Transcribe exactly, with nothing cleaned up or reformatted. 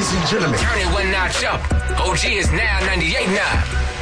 ladies and gentlemen. Turn it one notch up. O G is now ninety-eight point nine.